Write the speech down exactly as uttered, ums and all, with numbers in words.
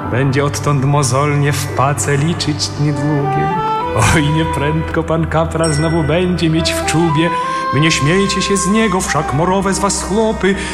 będzie odtąd mozolnie w pace liczyć dni długie. Oj, nieprędko pan kapral znowu będzie mieć w czubie. Wy nie śmiejcie się z niego, wszak morowe z was chłopy.